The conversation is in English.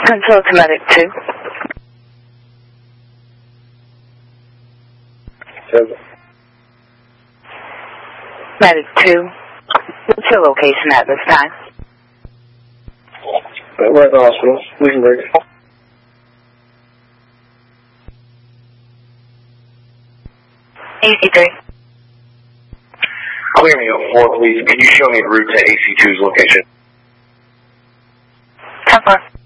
Control to Medic 2. 7. Medic 2. What's your location at this time? We're at the hospital. We can break it. AC3. Clear me up 4, please. Can you show me the route to AC2's location? 10-4.